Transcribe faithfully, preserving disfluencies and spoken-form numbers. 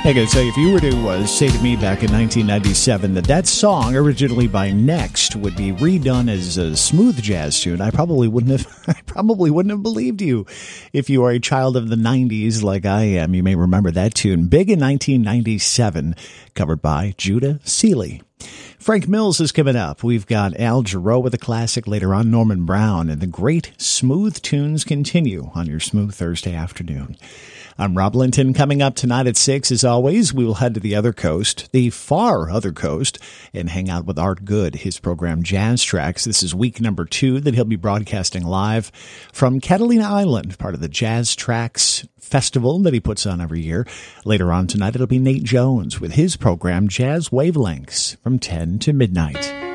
I gotta say, if you were to uh, say to me back in nineteen ninety-seven that that song, originally by Next, would be redone as a smooth jazz tune, I probably wouldn't have. I probably wouldn't have believed you. If you are a child of the nineties, like I am, you may remember that tune. Big in nineteen ninety-seven, covered by Judah Seeley. Frank Mills is coming up. We've got Al Jarreau with a classic, later on Norman Brown, and the great smooth tunes continue on your smooth Thursday afternoon. I'm Rob Linton. Coming up tonight at six, as always, we will head to the other coast, the far other coast, and hang out with Art Good, his program Jazz Tracks. This is week number two that he'll be broadcasting live from Catalina Island, part of the Jazz Tracks festival that he puts on every year. Later on tonight, it'll be Nate Jones with his program Jazz Wavelengths from ten to midnight.